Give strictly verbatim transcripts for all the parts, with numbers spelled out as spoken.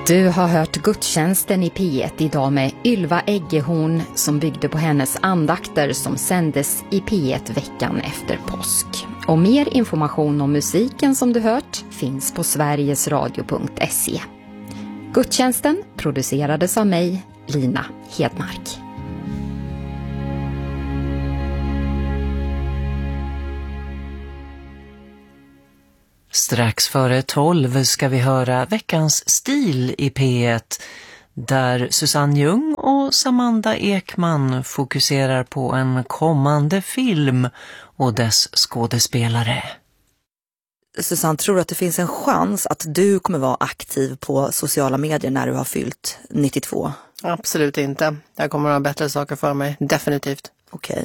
Du har hört gudstjänsten i P ett idag med Ylva Eggehorn som byggde på hennes andakter som sändes i P ett veckan efter påsk. Och mer information om musiken som du hört finns på sverigesradio punkt se. Gudstjänsten producerades av mig, Lina Hedmark. Strax före tolv ska vi höra veckans stil i P ett, där Susanne Ljung och Samanda Ekman fokuserar på en kommande film och dess skådespelare. Susanne, tror du att det finns en chans att du kommer vara aktiv på sociala medier när du har fyllt nittiotvå? Absolut inte. Jag kommer att ha bättre saker för mig, definitivt. Okej.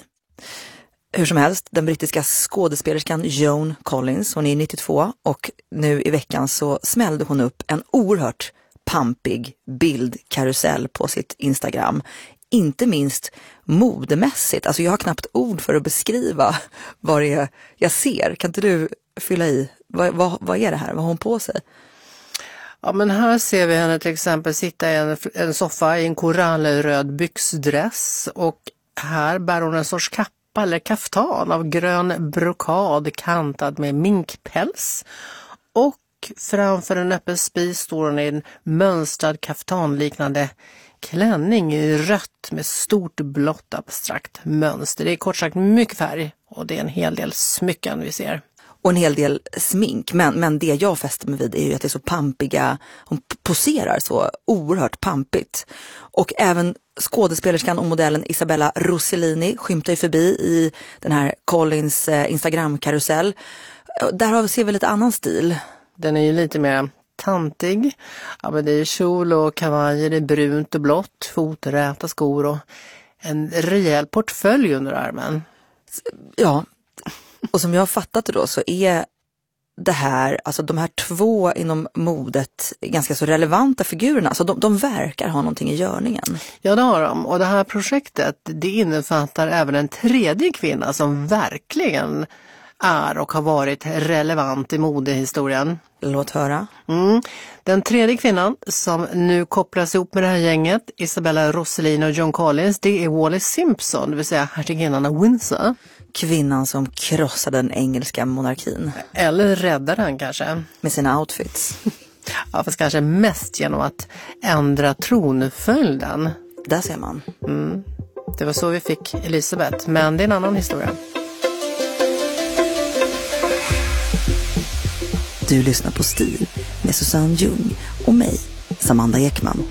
Hur som helst, den brittiska skådespelerskan Joan Collins, hon är nittiotvå och nu i veckan så smällde hon upp en oerhört pampig bildkarusell på sitt Instagram. Inte minst modemässigt. Alltså jag har knappt ord för att beskriva vad det är jag ser. Kan inte du fylla i? Vad, vad, vad är det här? Vad har hon på sig? Ja, men här ser vi henne till exempel sitta i en, en soffa i en korallröd byxdress, och här bär hon en sorts kappa eller kaftan av grön brokad kantad med minkpäls, och framför en öppen spis står hon i en mönstrad kaftanliknande klänning i rött med stort blått abstrakt mönster. Det är kort sagt mycket färg och det är en hel del smycken vi ser. Och en hel del smink, men, men det jag fäster mig vid är ju att det är så pampiga, hon poserar så oerhört pampigt. Och även skådespelerskan och modellen Isabella Rossellini skymtar ju förbi i den här Collins eh, Instagram-karusell. Där har vi, ser vi lite annan stil. Den är ju lite mer tantig. Ja, men det är kjol och kavajer, det är brunt och blått, foträta skor och en rejäl portfölj under armen. Ja, och som jag har fattat det då så är det här, alltså de här två inom modet ganska så relevanta figurerna. Alltså de, de verkar ha någonting i görningen. Ja, det har de. Och det här projektet, det innefattar även en tredje kvinna som verkligen är och har varit relevant i modehistorien. Låt höra. Mm. Den tredje kvinnan som nu kopplas ihop med det här gänget, Isabella Rossellini och Joan Collins, det är Wallis Simpson, det vill säga hertiginnan av Windsor. Kvinnan som krossade den engelska monarkin. Eller räddade den kanske. Med sina outfits. Ja, fast kanske mest genom att ändra tronföljden. Där ser man. Mm. Det var så vi fick Elisabeth, men det är en annan historia. Du lyssnar på Stil med Susanne Ljung och mig, Samanda Ekman.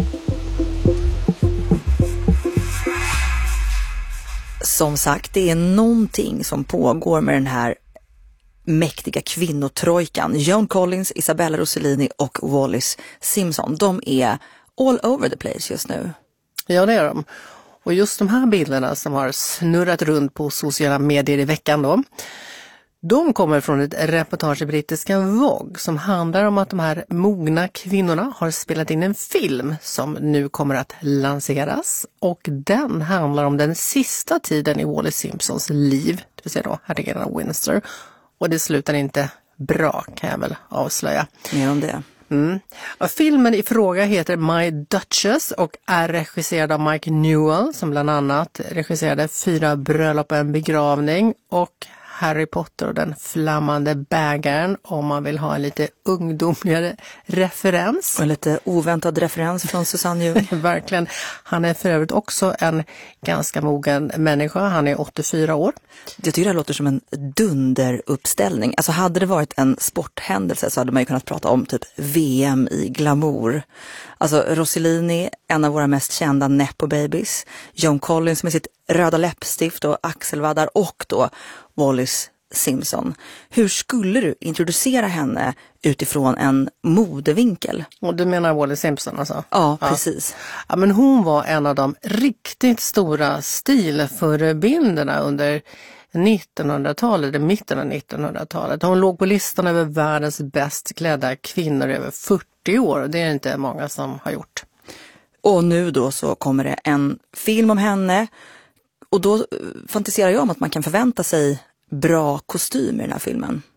Som sagt, det är någonting som pågår med den här mäktiga kvinnotrojkan. Joan Collins, Isabella Rossellini och Wallis Simpson. De är all over the place just nu. Ja, det är de. Och just de här bilderna som har snurrat runt på sociala medier i veckan då, de kommer från ett reportage i brittiska Vogue som handlar om att de här mogna kvinnorna har spelat in en film som nu kommer att lanseras, och den handlar om den sista tiden i Wallis Simpsons liv, det vill säga då hertiginnan av Windsor, och det slutar inte bra, kan jag väl avslöja. Mer om det. Mm. Och filmen i fråga heter My Duchess och är regisserad av Mike Newell som bland annat regisserade Fyra bröllop och en begravning och Harry Potter och den flammande bägaren, om man vill ha en lite ungdomligare referens. Och en lite oväntad referens från Susanne Ljung. Verkligen. Han är för övrigt också en ganska mogen människa. Han är åttiofyra år. Jag tycker det låter som en dunderuppställning. Alltså hade det varit en sporthändelse så hade man ju kunnat prata om typ V M i glamour. Alltså Rossellini, en av våra mest kända nepo-babies. Joan Collins med sitt röda läppstift och axelvaddar, och då Wallis Simpson. Hur skulle du introducera henne utifrån en modevinkel? Och du menar Wallis Simpson alltså? Ja, precis. Ja. Ja, men hon var en av de riktigt stora stilförebilderna under nittonhundratalet, mitten av nittonhundratalet. Hon låg på listan över världens bäst klädda kvinnor över fyrtio år, och det är inte många som har gjort. Och nu då så kommer det en film om henne, och då fantiserar jag om att man kan förvänta sig bra kostym i den här filmen.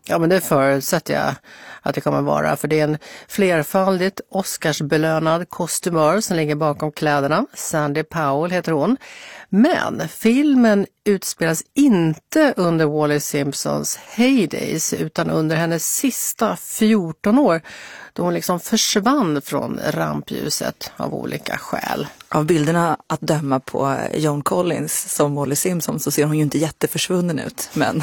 Ja, men det förutsätter jag att det kommer vara, för det är en flerfaldigt Oscarsbelönad kostymör som ligger bakom kläderna. Sandy Powell heter hon. Men filmen utspelas inte under Wallis Simpsons heydays utan under hennes sista fjorton år, då hon liksom försvann från rampljuset av olika skäl. Av bilderna att döma på Joan Collins som Wallis Simpson så ser hon ju inte jätteförsvunnen ut, men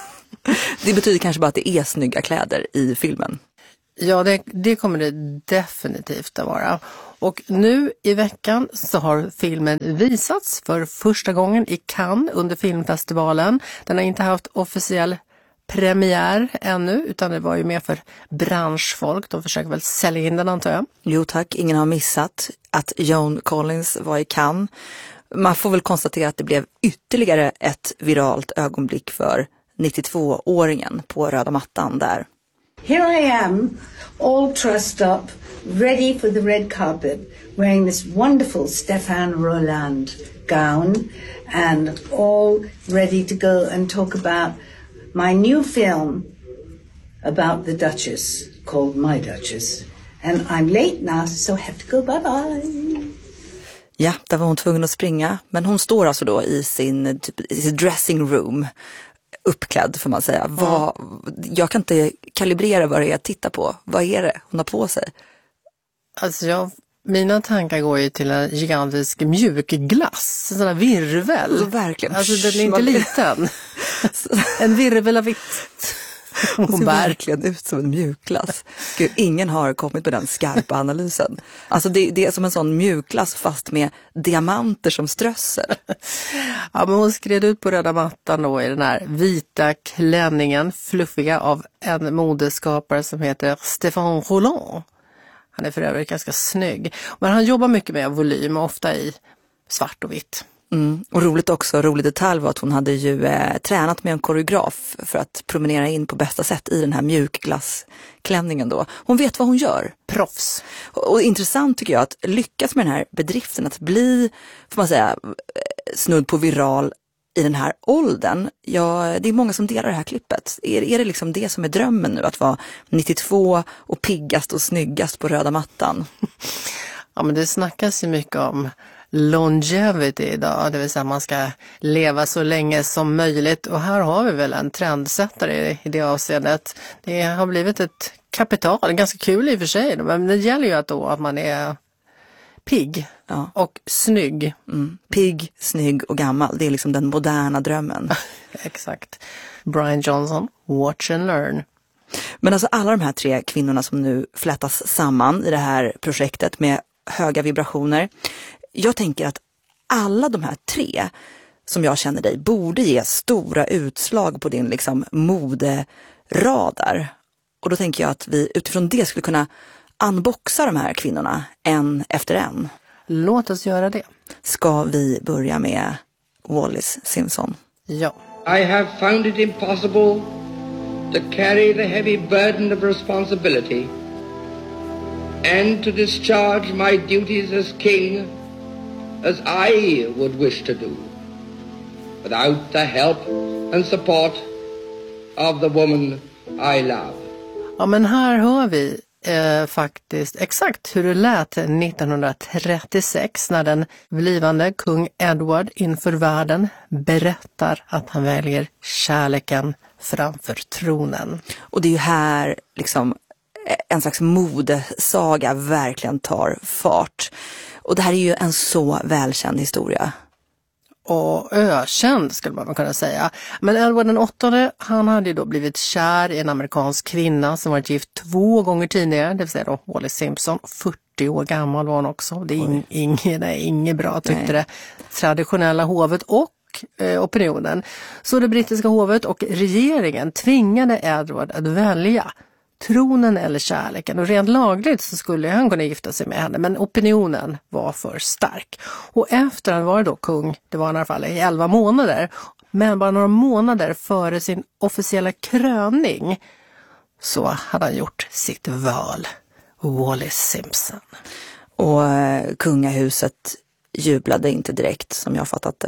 det betyder kanske bara att det är snygga kläder i filmen. Ja, det, det kommer det definitivt att vara. Och nu i veckan så har filmen visats för första gången i Cannes under filmfestivalen. Den har inte haft officiell premiär ännu, utan det var ju mer för branschfolk. De försöker väl sälja in den, antar jag. Jo tack, ingen har missat att Joan Collins var i Cannes. Man får väl konstatera att det blev ytterligare ett viralt ögonblick för nittiotvååringen på röda mattan där. Here I am, all dressed up, ready for the red carpet, wearing this wonderful Stéphane Roland gown and all ready to go and talk about my new film about the Duchess called My Duchess. And I'm late now, so I have to go bye-bye. Ja, där var hon tvungen att springa. Men hon står alltså då i sin, typ, i sin dressing room, uppklädd får man säga. Vad, jag kan inte kalibrera vad det är jag tittar på. Vad är det hon har på sig? Alltså jag, mina tankar går ju till en gigantisk mjukglass. En sån där virvel. Alltså, verkligen. Alltså den är inte liten. En virvel av vitt. Hon ser verkligen ut som en mjukglass. Gud, ingen har kommit på den skarpa analysen. Alltså det, det är som en sån mjukglass fast med diamanter som strössel. Ja, men hon skred ut på röda mattan då i den här vita klänningen, fluffiga, av en modeskapare som heter Stéphane Roland. Han är för övrigt ganska snygg. Men han jobbar mycket med volym, ofta i svart och vitt. Mm. Och roligt också, rolig detalj var att hon hade ju eh, tränat med en koreograf för att promenera in på bästa sätt i den här mjukglassklänningen då. Hon vet vad hon gör. Proffs. Och, och intressant tycker jag att lyckas med den här bedriften att bli, får man säga, snudd på viral i den här åldern. Ja, det är många som delar det här klippet. Är, är det liksom det som är drömmen nu, att vara nittiotvå och piggast och snyggast på röda mattan? Ja, men det snackas ju mycket om longevity idag, det vill säga man ska leva så länge som möjligt, och här har vi väl en trendsättare i, i det avseendet. Det har blivit ett kapital, ganska kul i och för sig, men det gäller ju att, då, att man är pigg ja. och snygg. Mm. Pigg, snygg och gammal, det är liksom den moderna drömmen. Exakt. Brian Johnson, watch and learn. Men alltså alla de här tre kvinnorna som nu flätas samman i det här projektet med höga vibrationer. Jag tänker att alla de här tre som jag känner dig borde ge stora utslag på din liksom moderadar. Och då tänker jag att vi utifrån det skulle kunna unboxa de här kvinnorna en efter en. Låt oss göra det. Ska vi börja med Wallis Simpson? Ja. I have found it impossible to carry the heavy burden of responsibility and to discharge my duties as king as I would wish to do, without the help and support of the woman I love. Ja, men här hör vi eh, faktiskt exakt hur det lät nittonhundratrettiosex när den blivande kung Edward inför världen berättar att han väljer kärleken framför tronen. Och det är ju här liksom en slags modesaga verkligen tar fart. Och det här är ju en så välkänd historia. Och ökänd skulle man kunna säga. Men Edward den åttonde, han hade ju då blivit kär i en amerikansk kvinna som varit gift två gånger tidigare, det vill säga då Wallis Simpson. fyrtio år gammal var hon också. Det är ing, inget, nej, inget bra tyckte nej. Det traditionella hovet och eh, opinionen. Så det brittiska hovet och regeringen tvingade Edward att välja tronen eller kärleken, och rent lagligt så skulle han kunna gifta sig med henne, men opinionen var för stark. Och efter han var då kung, det var i alla fall i elva månader, men bara några månader före sin officiella kröning så hade han gjort sitt val, Wallis Simpson. Och eh, kungahuset jublade inte direkt, som jag fattat det.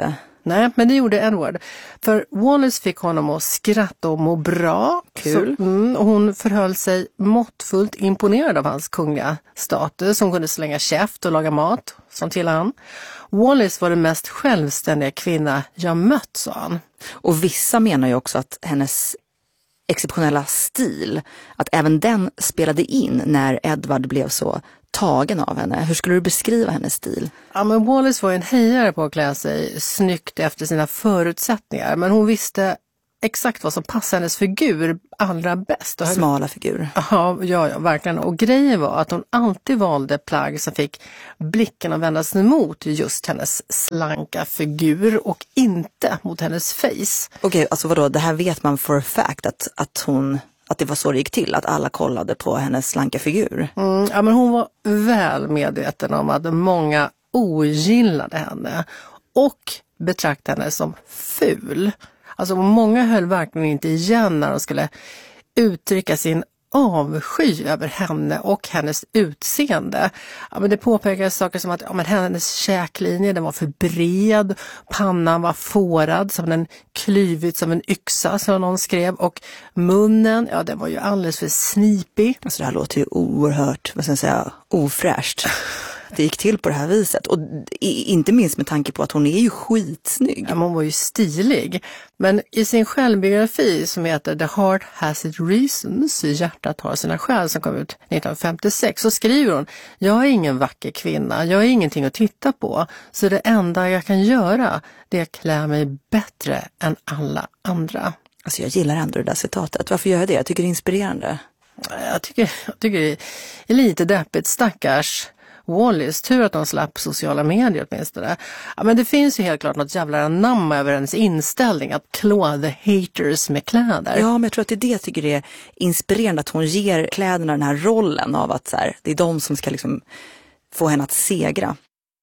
Nej, men det gjorde Edward. För Wallis fick honom att skratta och må bra. Kul. Så, mm, hon förhöll sig måttfullt imponerad av hans kungliga status. Hon kunde slänga käft och laga mat, som till han. Wallis var den mest självständiga kvinna jag mött, sa han. Och vissa menar ju också att hennes exceptionella stil, att även den spelade in när Edward blev så tagen av henne. Hur skulle du beskriva hennes stil? Ja, men Wallis var en hejare på att klä sig snyggt efter sina förutsättningar. Men hon visste exakt vad som passade hennes figur allra bäst. Och Smala figur. Ja, ja, ja, verkligen. Och grejen var att hon alltid valde plagg som fick blicken att vändas mot just hennes slanka figur och inte mot hennes face. Okej, okay, alltså vadå? Det här vet man for a fact att, att hon... Att det var så det gick till, att alla kollade på hennes slanka figur. Mm, ja, men hon var väl medveten om att många ogillade henne och betraktade henne som ful. Alltså många höll verkligen inte igen när de skulle uttrycka sin avsky över henne och hennes utseende. Ja, men det påpekades saker som att ja, men hennes käklinje den var för bred, pannan var fårad som den klyvit som en yxa, som någon skrev, och munnen, ja, den var ju alldeles för snipig. Alltså det här låter ju oerhört, vad ska jag säga, ofräscht. Det gick till på det här viset. Och inte minst med tanke på att hon är ju skitsnygg. Ja, hon var ju stilig. Men i sin självbiografi som heter The Heart Has Its Reasons, Hjärtat har sina skäl, som kom ut nittonhundrafemtiosex, så skriver hon: jag är ingen vacker kvinna, jag är ingenting att titta på. Så det enda jag kan göra, det är att klä mig bättre än alla andra. Alltså jag gillar ändå det där citatet. Varför gör jag det? Jag tycker det är inspirerande. Jag tycker, jag tycker det är lite deppigt, stackars Wallis. Tur att de slapp sociala medier åtminstone. Ja, men det finns ju helt klart något jävla namn över hennes inställning att klå the haters med kläder. Ja, men jag tror att det är det jag tycker det är inspirerande, att hon ger kläderna den här rollen av att så här, det är de som ska liksom få henne att segra.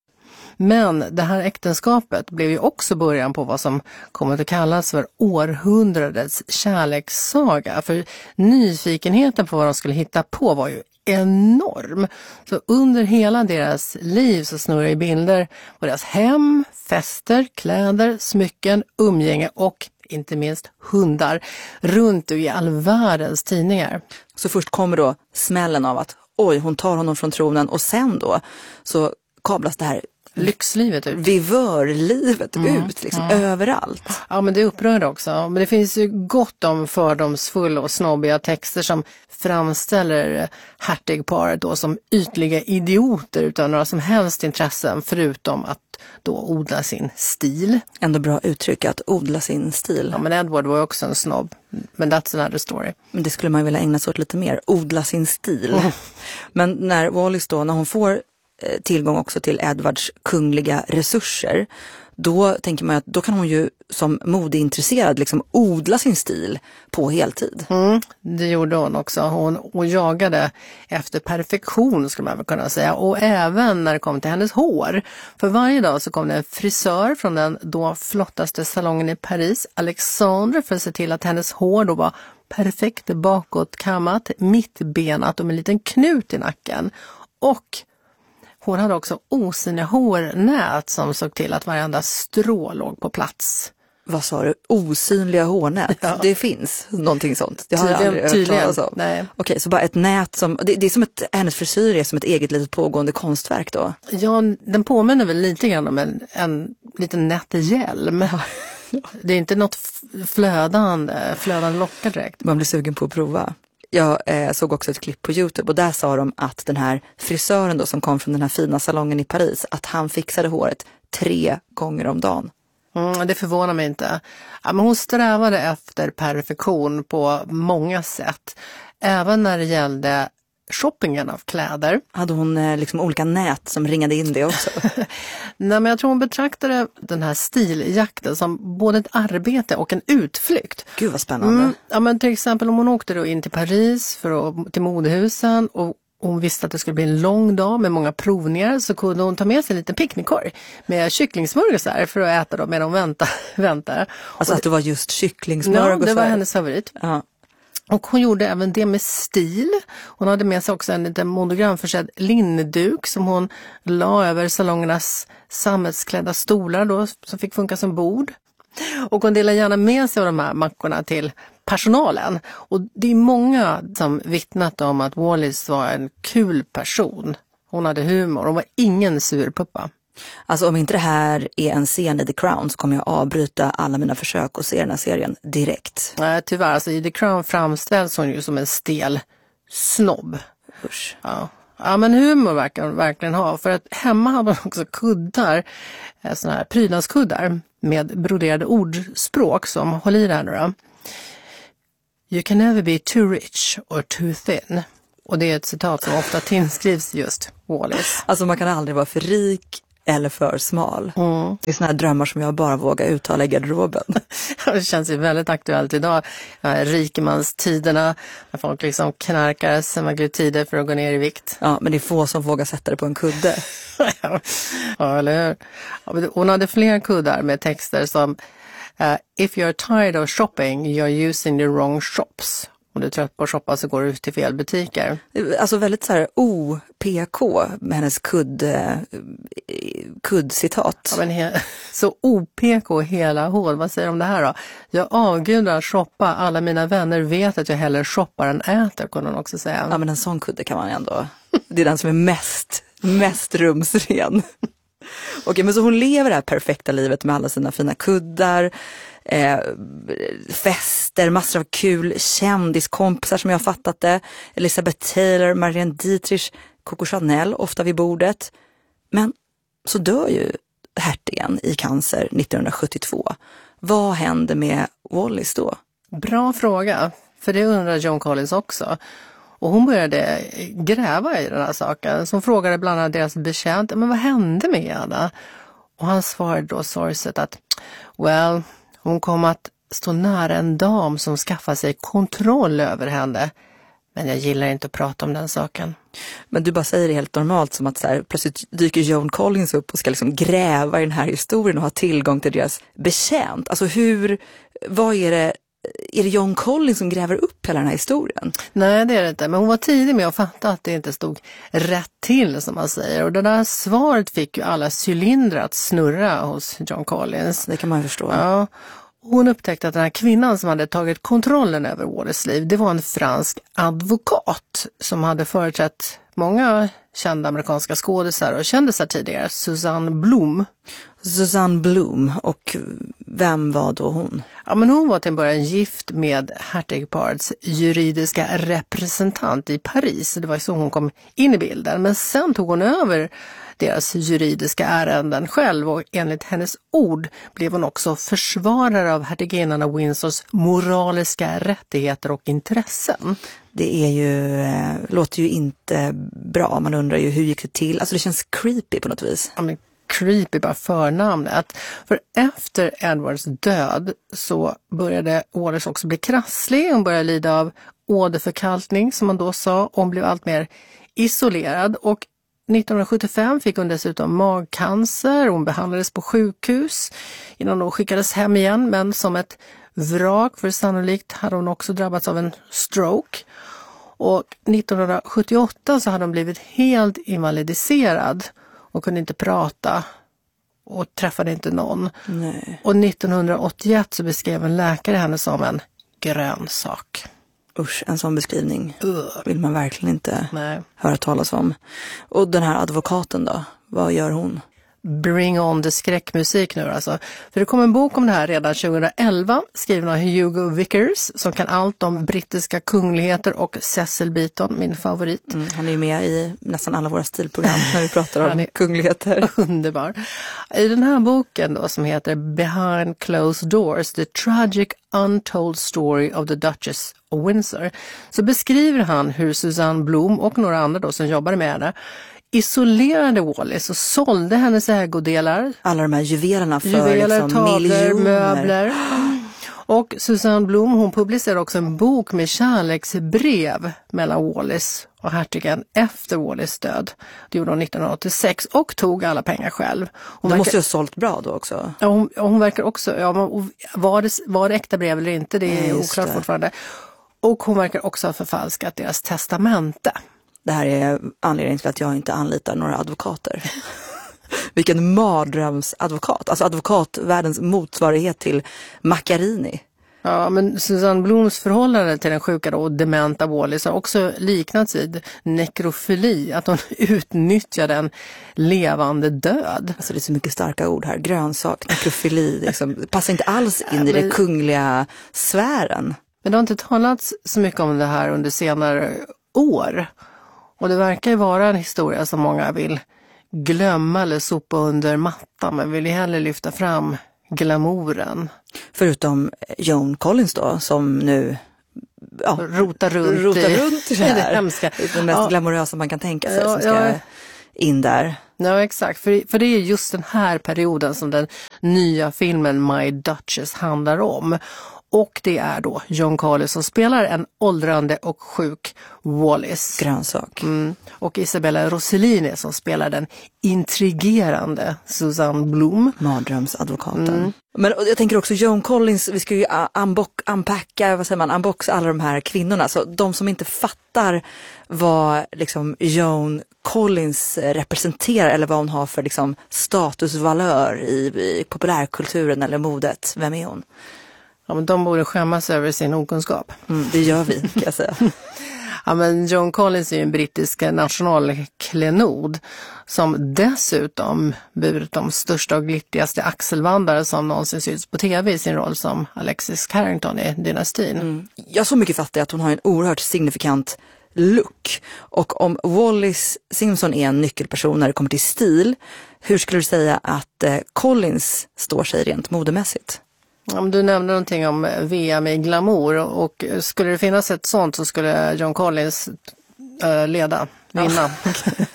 Men det här äktenskapet blev ju också början på vad som kommer att kallas för århundradets kärlekssaga. För nyfikenheten på vad de skulle hitta på var ju enorm. Så under hela deras liv så snurrar ju bilder på deras hem, fester, kläder, smycken, umgänge och inte minst hundar runt i all världens tidningar. Så först kommer då smällen av att oj, hon tar honom från tronen, och sen då så kablas det här lyxlivet ut. Vivörlivet mm, ut liksom mm. överallt. Ja, men det upprör också. Men det finns ju gott om fördomsfulla och snobbiga texter som framställer hertigparet då som ytliga idioter utan några som helst intressen förutom att då odla sin stil. Ändå bra uttryck, att odla sin stil. Ja, men Edward var ju också en snobb. Men that's another story. Men det skulle man vilja ägna sig åt lite mer. Odla sin stil. Mm. Men när Wallis då, när hon får tillgång också till Edwards kungliga resurser, då tänker man att då kan hon ju som modeintresserad liksom odla sin stil på heltid. Mm, det gjorde hon också. Hon, hon jagade efter perfektion, skulle man väl kunna säga. Och även när det kom till hennes hår. För varje dag så kom det en frisör från den då flottaste salongen i Paris, Alexandre, för att se till att hennes hår då var perfekt bakåtkammat, mittbenat och med en liten knut i nacken. Och hon hade också osynliga hårnät som såg till att varenda strå låg på plats. Vad sa du? Osynliga hårnät? Ja. Det finns någonting sånt. Det har tydligen, jag aldrig hört talas om. Nej. Okej, så bara ett nät som... Det, det är som ett... Hennes frisyr är som ett eget litet pågående konstverk då? Ja, den påminner väl lite grann om en, en liten nätt hjälm. Det är inte något flödande, flödande lockar direkt. Man blir sugen på att prova. Jag eh, såg också ett klipp på YouTube och där sa de att den här frisören då som kom från den här fina salongen i Paris, att han fixade håret tre gånger om dagen. Mm, det förvånar mig inte. Ja, men hon strävade efter perfektion på många sätt. Även när det gällde shoppingen av kläder. Hade hon eh, liksom olika nät som ringade in det också? Nej, men jag tror hon betraktade den här stiljakten som både ett arbete och en utflykt. Gud vad spännande. Mm, ja, men till exempel om hon åkte då in till Paris för att, till modehusen och hon visste att det skulle bli en lång dag med många provningar, så kunde hon ta med sig en liten picknickkorg med kycklingsmörgåsar för att äta dem medan de väntar. väntar. Alltså och att det var just kycklingsmörgåsar? Ja, det var hennes favorit. Ja. Och hon gjorde även det med stil. Hon hade med sig också en liten monogramförsedd lindduk som hon la över salongernas sammetsklädda stolar då, som fick funka som bord. Och hon delade gärna med sig av de här mackorna till personalen. Och det är många som vittnat om att Wallis var en kul person. Hon hade humor, hon var ingen surpuppa. Alltså om inte det här är en scen i The Crown så kommer jag avbryta alla mina försök att se den här serien direkt. Nej, tyvärr. Alltså, i The Crown framställs hon ju som en stel snobb. Usch. Ja. Ja, men humor verkar hon verkligen ha. För att hemma hade hon också kuddar, såna här prydnadskuddar med broderade ordspråk som håll i det här nu då. You can never be too rich or too thin. Och det är ett citat som ofta tillskrivs just Wallis. Alltså man kan aldrig vara för rik eller för smal. Mm. Det är såna här drömmar som jag bara vågar uttala i garderoben. Det känns ju väldigt aktuellt idag. Rikemanstiderna, när folk liksom knarkar semaglutider för att gå ner i vikt. Ja, men det är få som vågar sätta det på en kudde. Ja, eller hur? Ja, hon hade fler kuddar med texter som uh, If you're tired of shopping, you're using the wrong shops. Om du är trött på att shoppa så går du till fel butiker. Alltså väldigt så här O P K med hennes kudd, kuddcitat. Ja, men he- så O P K hela hål, vad säger du om det här då? Jag avgudar att shoppa, alla mina vänner vet att jag hellre shoppar än äter, kunde hon också säga. Ja, men en sån kudde kan man ändå, det är den som är mest, mest rumsren. Okej, men så hon lever det här perfekta livet med alla sina fina kuddar, eh, fester, massor av kul kändiskompisar som jag har fattat det. Elizabeth Taylor, Marianne Dietrich, Coco Chanel ofta vid bordet. Men så dör ju hertigen i cancer nittonhundrasjuttiotvå. Vad hände med Wallis då? Bra fråga, för det undrar Joan Collins också. Och hon började gräva i den här saken. Så hon frågade bland annat deras betjänt, men vad hände med henne? Och han svarade då sorgset att, well, hon kom att stå nära en dam som skaffade sig kontroll över henne. Men jag gillar inte att prata om den saken. Men du bara säger det helt normalt, som att så här, plötsligt dyker Joan Collins upp och ska liksom gräva i den här historien och ha tillgång till deras betjänt. Alltså hur, vad är det? Är det Joan Collins som gräver upp hela den här historien? Nej, det är det inte. Men hon var tidig med att fatta att det inte stod rätt till, som man säger. Och det där svaret fick ju alla cylindrar att snurra hos Joan Collins. Det kan man förstå. Ja. Hon upptäckte att den här kvinnan som hade tagit kontrollen över Wallis liv, det var en fransk advokat som hade företrätt många kända amerikanska skådisar och kändisar tidigare, Susanne Bloom. Susanne Bloom, och vem var då hon? Ja, men hon var till en början gift med hertigparets juridiska representant i Paris. Det var så hon kom in i bilden. Men sen tog hon över deras juridiska ärenden själv och enligt hennes ord blev hon också försvarare av hertiginnan av Windsors moraliska rättigheter och intressen. Det är ju, äh, låter ju inte bra. Man undrar ju hur gick det till? Alltså det känns creepy på något vis. Ja, men creepy bara förnamnet. För efter Edwards död så började Wallis också bli krasslig. Hon började lida av åderförkalkning som man då sa. Och hon blev allt mer isolerad och nittonhundrasjuttiofem fick hon dessutom magcancer. Hon behandlades på sjukhus innan hon skickades hem igen, men som ett vrak, för sannolikt hade hon också drabbats av en stroke. Och nittonhundrasjuttioåtta så hade hon blivit helt invalidiserad och kunde inte prata och träffade inte någon. Nej. Och nittonhundraåttioett så beskrev en läkare henne som en grönsak. Usch, en sån beskrivning uh. vill man verkligen inte Nej. höra talas om. Och den här advokaten då, vad gör hon? Bring on the skräckmusik nu alltså. För det kom en bok om det här redan tjugoelva, skriven av Hugo Vickers, som kan allt om brittiska kungligheter, och Cecil Beaton, min favorit. Mm, han är ju med i nästan alla våra stilprogram när vi pratar om kungligheter. Underbar. I den här boken då, som heter Behind Closed Doors, The Tragic Untold Story of the Duchess of Windsor, så beskriver han hur Susanne Bloom och några andra då som jobbade med henne isolerade Wallis och sålde hennes ägodelar. Alla de här juvelerna för Juveler, liksom tavlor, miljoner. möbler. Och Susanne Bloom, hon publicerade också en bok med kärleksbrev mellan Wallis och hertigen efter Wallis död. Det gjorde hon nittonhundraåttiosex och tog alla pengar själv. Hon De verkar, måste ju ha sålt bra då också. Ja, hon, hon verkar också, ja, var, det, var det äkta brev eller inte, det är Nej, oklart det. fortfarande. Och hon verkar också ha förfalskat deras testamente. Det här är anledningen till att jag inte anlitar några advokater. Vilken mardrömsadvokat. Alltså advokatvärldens motsvarighet till Macchiarini. Ja, men Susanne Bloms förhållande till den sjuka och dementa Wallis har också liknats vid nekrofili. Att hon utnyttjar en levande död. Alltså det är så mycket starka ord här. Grönsak, nekrofili. Liksom, det passar inte alls in i den kungliga sfären. Men det har inte talats så mycket om det här under senare år. Och det verkar ju vara en historia som många vill glömma eller sopa under mattan. Men vill ju hellre lyfta fram glamouren. Förutom Joan Collins då, som nu ja, rotar runt, rotar i, runt i det här. Det hemska. Det mest ja. glamorösa man kan tänka sig Ja, som ska ja. in där. Ja, exakt. För, för det är just den här perioden som den nya filmen My Duchess handlar om. Och det är då Joan Collins som spelar en åldrande och sjuk Wallis. Grönsak. Mm. Och Isabella Rossellini som spelar den intrigerande Susanne Blom. Mardrömsadvokaten. Mm. Men jag tänker också Joan Collins, vi ska ju unbox, unpacka, vad säger man, unboxa alla de här kvinnorna. Så de som inte fattar vad liksom Joan Collins representerar eller vad hon har för liksom statusvalör i, i populärkulturen eller modet. Vem är hon? Ja, men de borde skämmas över sin okunskap. Mm, det gör vi, kan jag säga. Ja, men Joan Collins är ju en brittisk nationalklenod som dessutom burit de största och glittrigaste axelvandare som någonsin syns på tv i sin roll som Alexis Carrington i Dynastin. Mm. Jag så mycket fattar att hon har en oerhört signifikant look. Och om Wallis Simpson är en nyckelperson när det kommer till stil, hur skulle du säga att eh, Collins står sig rent modemässigt? Om du nämnde någonting om V M i glamour och skulle det finnas ett sånt så skulle Joan Collins äh, leda, vinna. Ja.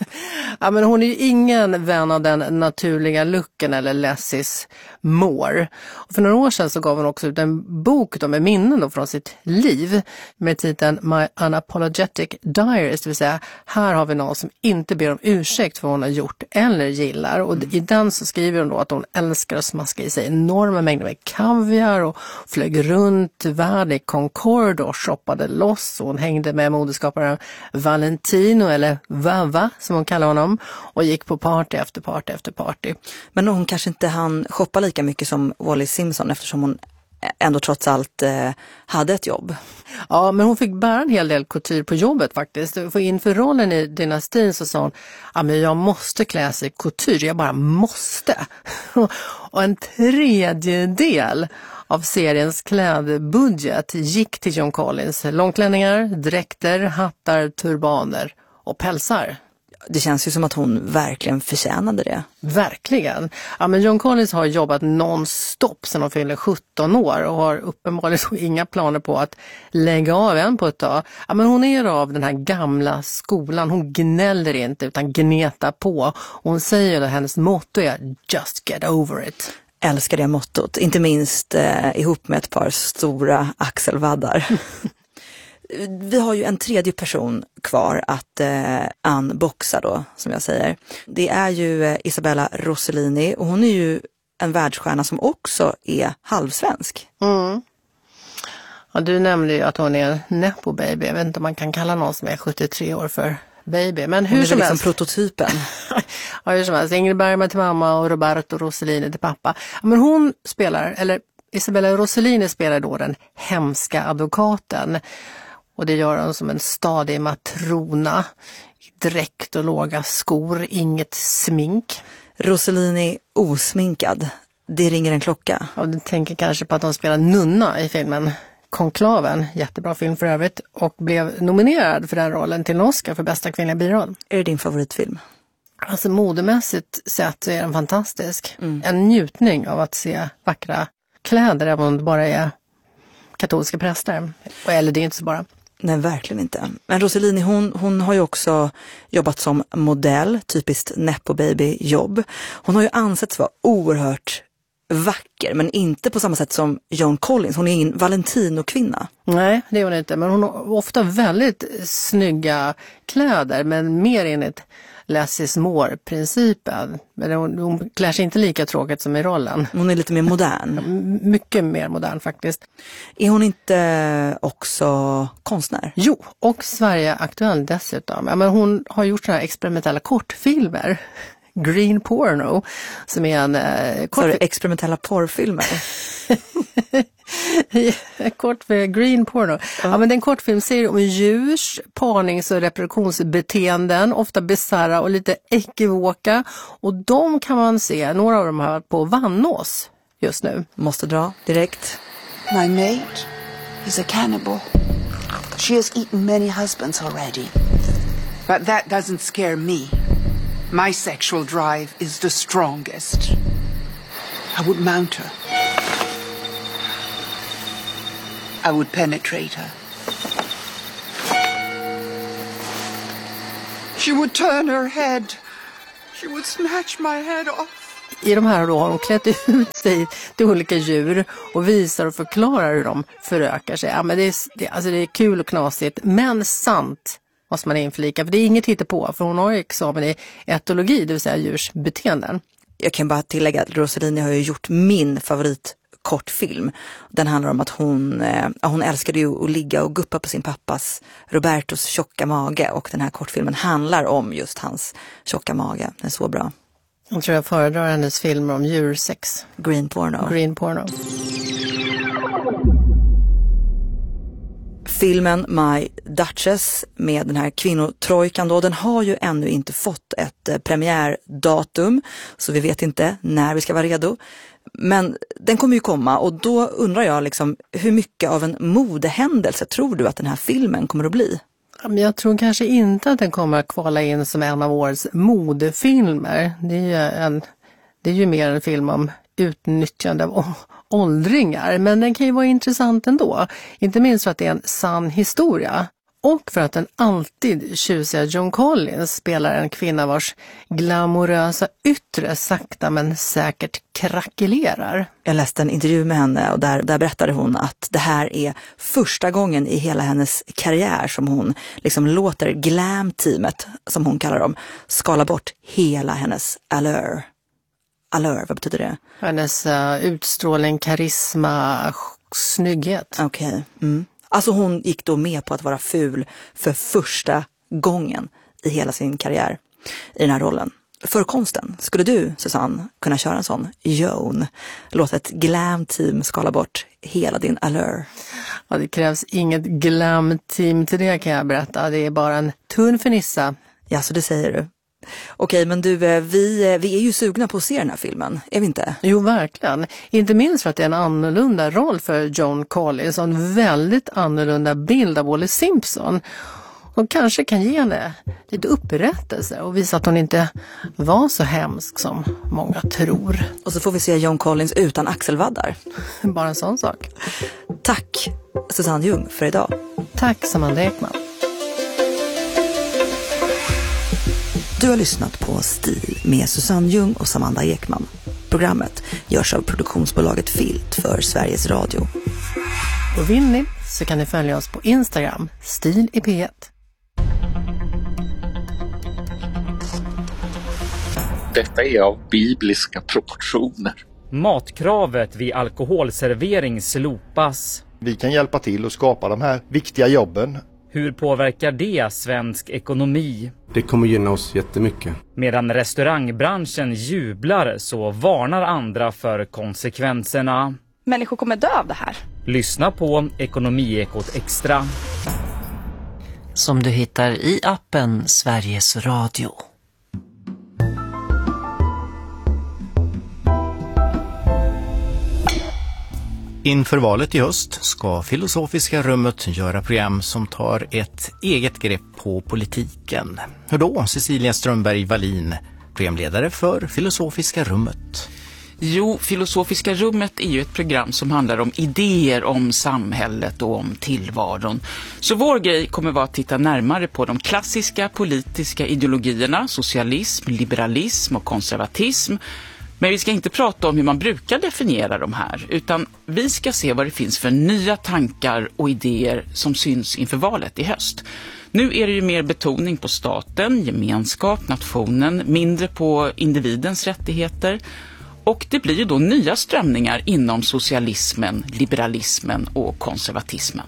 Ja, men hon är ju ingen vän av den naturliga looken eller less is more. Och för några år sedan så gav hon också ut en bok då med minnen då från sitt liv med titeln My Unapologetic Diaries, det vill säga här har vi någon som inte ber om ursäkt för vad hon har gjort eller gillar. Och mm. i den så skriver hon då att hon älskar att smaska i sig enorma mängder med kaviar och flög runt världen i Concorde och shoppade loss. Och hon hängde med modeskaparen Valentino eller Vava som hon kallar honom och gick på party efter party efter party. Men hon kanske inte hann shoppa lika mycket som Wallis Simpson eftersom hon ändå trots allt eh, hade ett jobb. Ja, men hon fick bära en hel del couture på jobbet faktiskt. För inför rollen i Dynastin så sa hon, ja men jag måste klä sig couture, jag bara måste. Och en tredjedel av seriens klädbudget gick till Joan Collins. Långklänningar, dräkter, hattar, turbaner och pälsar. Det känns ju som att hon verkligen förtjänade det. Verkligen. Ja, men Joan Collins har jobbat non-stop sedan hon fyllde sjutton år och har uppenbarligen inga planer på att lägga av än på ett tag. Ja, men hon är av den här gamla skolan. Hon gnäller inte utan gnetar på. Och hon säger att hennes motto är just get over it. Älskar det mottot. Inte minst eh, ihop med ett par stora axelvaddar. Vi har ju en tredje person kvar att eh, unboxa då, som jag säger. Det är ju eh, Isabella Rossellini och hon är ju en världsstjärna som också är halvsvensk. Mm. Ja, du nämnde ju att hon är en nepo baby. Jag vet inte om man kan kalla någon som är sjuttiotre år för baby. Men hur hon är som liksom helst. Prototypen. Ja, hur som helst. Ingrid Bergman till mamma och Roberto Rossellini till pappa. Ja, men hon spelar, eller Isabella Rossellini spelar då den hemska advokaten. Och det gör hon som en stadig matrona, dräkt och låga skor, inget smink. Rossellini osminkad, det ringer en klocka. Ja, du tänker kanske på att hon spelar nunna i filmen Konklaven, jättebra film för övrigt, och blev nominerad för den rollen till en Oscar för bästa kvinnliga biroll. Är det din favoritfilm? Alltså modemässigt sett så är den fantastisk. Mm. En njutning av att se vackra kläder, även om det bara är katolska präster. Eller det är inte så bara. Nej, verkligen inte. Men Rossellini, hon, hon har ju också jobbat som modell, typiskt nepo baby jobb. Hon har ju ansetts vara oerhört vacker, men inte på samma sätt som Joan Collins. Hon är ingen Valentino-kvinna. Nej, det är hon inte, men hon har ofta väldigt snygga kläder, men mer enligt less is more-principen. Men hon, hon klär sig inte lika tråkigt som i rollen. Hon är lite mer modern. M- mycket mer modern faktiskt. Är hon inte också konstnär? Jo, och Sverige aktuell dessutom. Ja, men hon har gjort såna här experimentella kortfilmer. Green Porno, som är en eh, kort... Så det experimentella porrfilmer? kort för Green Porno. Ja. Ja, men det är en kortfilmserie om djurs parnings- och reproduktionsbeteenden, ofta bizarra och lite ekivoka. Och de kan man se, några av dem har varit på Vannås just nu. Måste dra direkt. My mate is a cannibal. She has eaten many husbands already. But that doesn't scare me. My sexual drive is the strongest. I would mount her. I would penetrate her. She would turn her head. She would snatch my head off. I de här då har hon klätt ut sig till olika djur och visar och förklarar hur de förökar sig. Ja, men det är, det, alltså det är kul och knasigt, men sant måste man inflika. För det är inget hittepå, för hon har ju examen i etologi, det vill säga djurs beteenden. Jag kan bara tillägga att Rossellini har ju gjort min favorit kortfilm. Den handlar om att hon, eh, hon älskade ju att ligga och guppa på sin pappas Robertos tjocka mage, och den här kortfilmen handlar om just hans tjocka mage. Den är så bra. Jag tror jag föredrar hennes filmer om djursex. Green Porno. Green Porno. Filmen My Duchess med den här kvinnotrojkan då, den har ju ännu inte fått ett eh, premiärdatum, så vi vet inte när vi ska vara redo. Men den kommer ju komma, och då undrar jag liksom, hur mycket av en modehändelse tror du att den här filmen kommer att bli? Jag tror kanske inte att den kommer att kvala in som en av årets modefilmer. Det är ju, en, det är ju mer en film om utnyttjande av åldringar. Men den kan ju vara intressant ändå. Inte minst för att det är en sann historia. Och för att den alltid tjusiga Joan Collins spelar en kvinna vars glamorösa yttre sakta men säkert krackelerar. Jag läste en intervju med henne, och där, där berättade hon att det här är första gången i hela hennes karriär som hon liksom låter glam-teamet, som hon kallar dem, skala bort hela hennes allure. Allure, vad betyder det? Hennes uh, utstrålning, karisma, snygghet. Okej. Okay. Mm. Alltså hon gick då med på att vara ful för första gången i hela sin karriär i den här rollen. För konsten, skulle du, Susanne, kunna köra en sån Joan? Låta ett glam-team skala bort hela din allure. Ja, det krävs inget glam-team till det, kan jag berätta. Det är bara en tunn fernissa. Ja, så det säger du. Okej, men du, vi, vi är ju sugna på att se den här filmen, är vi inte? Jo, verkligen. Inte minst för att det är en annorlunda roll för Joan Collins och en väldigt annorlunda bild av Wallis Simpson. Och kanske kan ge henne lite upprättelse och visa att hon inte var så hemsk som många tror. Och så får vi se Joan Collins utan axelvaddar. Bara en sån sak. Tack Susanne Ljung för idag. Tack Samanda Ekman. Du har lyssnat på Stil med Susanne Ljung och Samanda Ekman. Programmet görs av produktionsbolaget Filt för Sveriges Radio. Och vill ni så kan ni följa oss på Instagram, Stil i P ett. Detta är av bibliska proportioner. Matkravet vid alkoholservering slopas. Vi kan hjälpa till att skapa de här viktiga jobben. Hur påverkar det svensk ekonomi? Det kommer gynna oss jättemycket. Medan restaurangbranschen jublar så varnar andra för konsekvenserna. Människor kommer dö av det här. Lyssna på Ekonomiekot Extra. Som du hittar i appen Sveriges Radio. Inför valet i höst ska Filosofiska rummet göra program som tar ett eget grepp på politiken. Hur då, Cecilia Strömberg-Wallin, programledare för Filosofiska rummet? Jo, Filosofiska rummet är ju ett program som handlar om idéer om samhället och om tillvaron. Så vår grej kommer vara att titta närmare på de klassiska politiska ideologierna, socialism, liberalism och konservatism. Men vi ska inte prata om hur man brukar definiera de här, utan vi ska se vad det finns för nya tankar och idéer som syns inför valet i höst. Nu är det ju mer betoning på staten, gemenskap, nationen, mindre på individens rättigheter. Och det blir ju då nya strömningar inom socialismen, liberalismen och konservatismen.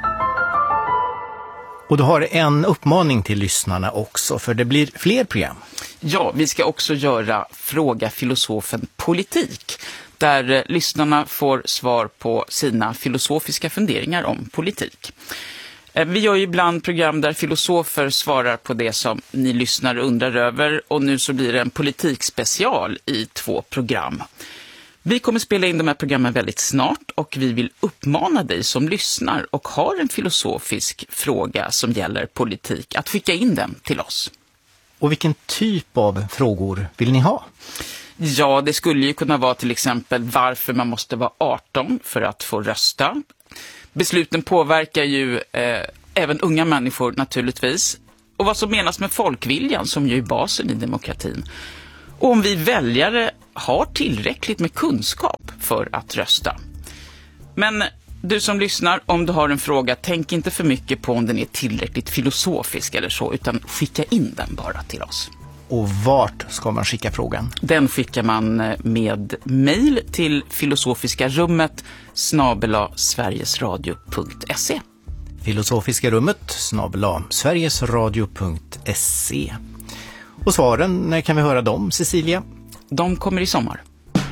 Och du har en uppmaning till lyssnarna också, för det blir fler program. Ja, vi ska också göra Fråga filosofen politik, där eh, lyssnarna får svar på sina filosofiska funderingar om politik. Eh, vi gör ju ibland program där filosofer svarar på det som ni lyssnare undrar över, och nu så blir det en politikspecial i två program. Vi kommer spela in de här programmen väldigt snart, och vi vill uppmana dig som lyssnar och har en filosofisk fråga som gäller politik att skicka in den till oss. Och vilken typ av frågor vill ni ha? Ja, det skulle ju kunna vara till exempel varför man måste vara arton för att få rösta. Besluten påverkar ju eh, även unga människor naturligtvis. Och vad som menas med folkviljan, som ju är basen i demokratin. Och om vi väljare har tillräckligt med kunskap för att rösta. Men du som lyssnar, om du har en fråga, tänk inte för mycket på om den är tillräckligt filosofisk eller så, utan skicka in den bara till oss. Och vart ska man skicka frågan? Den skickar man med mejl till filosofiska rummet snabel-a sverigesradio punkt se. Filosofiska rummet snabel-a sverigesradio punkt se. Och svaren, när kan vi höra dem, Cecilia? De kommer i sommar.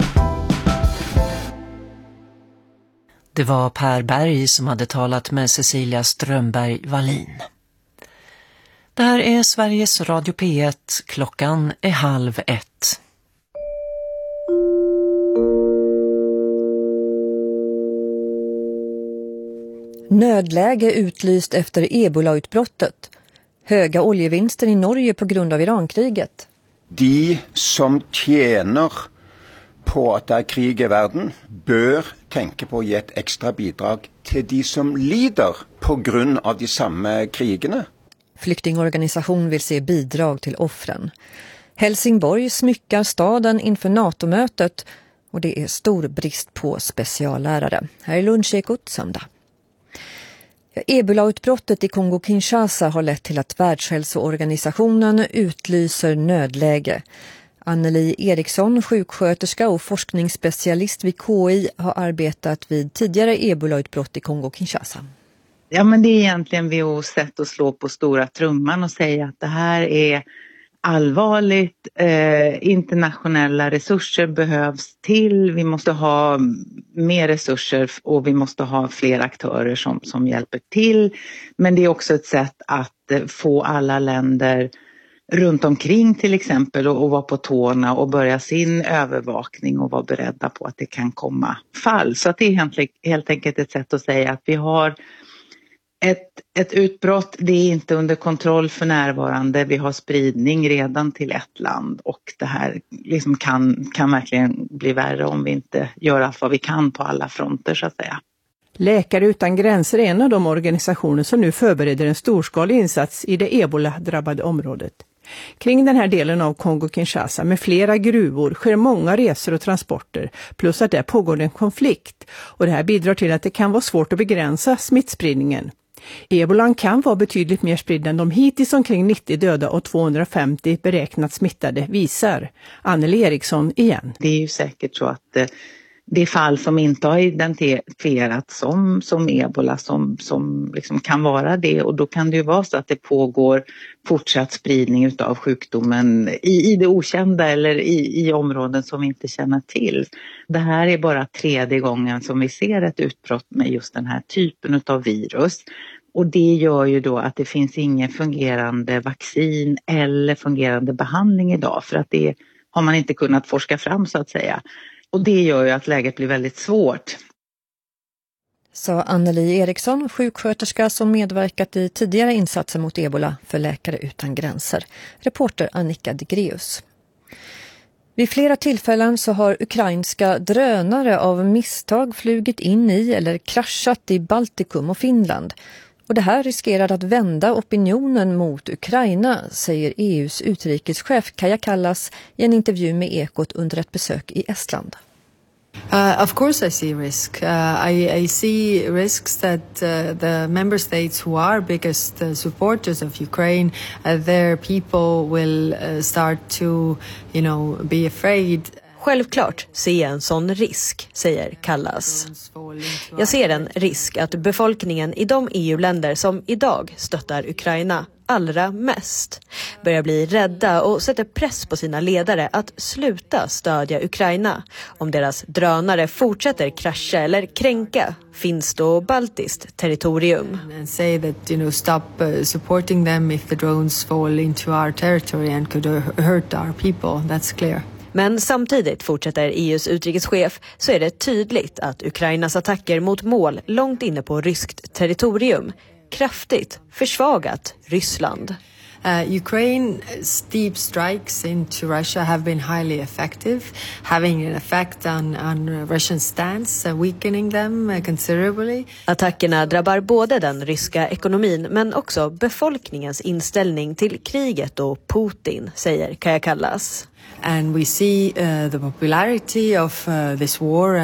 Det var Per Berg som hade talat med Cecilia Strömberg Wallin. Det här är Sveriges Radio P ett. Klockan är halv ett. Nödläge utlyst efter ebola-utbrottet. Höga oljevinster i Norge på grund av Irankriget. De som tjänar på att det är krig i världen bör tänka på att ge ett extra bidrag till de som lider på grund av de samma krigerna. Flyktingorganisation vill se bidrag till offren. Helsingborg smyckar staden inför NATO-mötet, och det är stor brist på speciallärare. Här är Lunchekot söndag. Ebola-utbrottet i Kongo-Kinshasa har lett till att Världshälsoorganisationen utlyser nödläge. Anneli Eriksson, sjuksköterska och forskningsspecialist vid K I, har arbetat vid tidigare ebola-utbrott i Kongo-Kinshasa. Ja, men det är egentligen V H O:s sätt att slå på stora trumman och säga att det här är allvarligt. Eh, internationella resurser behövs till. Vi måste ha mer resurser och vi måste ha fler aktörer som, som hjälper till. Men det är också ett sätt att eh, få alla länder runt omkring till exempel och, och vara på tårna och börja sin övervakning och vara beredda på att det kan komma fall. Så att det är helt, helt enkelt ett sätt att säga att vi har ett, ett utbrott, det är inte under kontroll för närvarande. Vi har spridning redan till ett land och det här liksom kan, kan verkligen bli värre om vi inte gör allt vad vi kan på alla fronter så att säga. Läkare utan gränser är en av de organisationer som nu förbereder en storskalig insats i det ebola-drabbade området. Kring den här delen av Kongo-Kinshasa med flera gruvor sker många resor och transporter, plus att där pågår en konflikt, och det här bidrar till att det kan vara svårt att begränsa smittspridningen. Ebolan kan vara betydligt mer spridd än de hittills omkring nittio döda och tvåhundrafemtio beräknat smittade visar. Anneli Eriksson igen. Det är ju säkert så att eh, det är fall som inte har identifierats som, som ebola som, som liksom kan vara det, och då kan det ju vara så att det pågår fortsatt spridning utav sjukdomen i, i det okända eller i, i områden som vi inte känner till. Det här är bara tredje gången som vi ser ett utbrott med just den här typen utav virus. Och det gör ju då att det finns ingen fungerande vaccin eller fungerande behandling idag, för att det har man inte kunnat forska fram så att säga. Och det gör ju att läget blir väldigt svårt. Sa Anneli Eriksson, sjuksköterska som medverkat i tidigare insatser mot ebola för Läkare utan gränser. Reporter Annika Degreus. Vid flera tillfällen så har ukrainska drönare av misstag flugit in i eller kraschat i Baltikum och Finland. Och det här riskerar att vända opinionen mot Ukraina, säger E U:s utrikeschef Kaja Kallas i en intervju med Ekot under ett besök i Estland. Uh, of course I see risk. Uh, I, I see risks that uh, the member states who are biggest uh, supporters of Ukraine, uh, their people will uh, start to, you know, be afraid. Självklart ser jag en sån risk, säger Kallas. Jag ser en risk att befolkningen i de E U-länder som idag stöttar Ukraina allra mest börjar bli rädda och sätter press på sina ledare att sluta stödja Ukraina om deras drönare fortsätter krascha eller kränka finskt och baltiskt territorium. And say that, you know, stop uh, supporting them if the drones fall into our territory and could hurt our people. That's clear. Men samtidigt, fortsätter E U:s utrikeschef, så är det tydligt att Ukrainas attacker mot mål långt inne på ryskt territorium kraftigt försvagat Ryssland. Uh, Ukraine's deep strikes into Russia have been highly effective, having an effect on, on Russian stance, uh, weakening them uh, considerably. Attackerna drabbar både den ryska ekonomin men också befolkningens inställning till kriget och Putin, säger Kaja Kallas. And we see uh, the popularity of uh, this war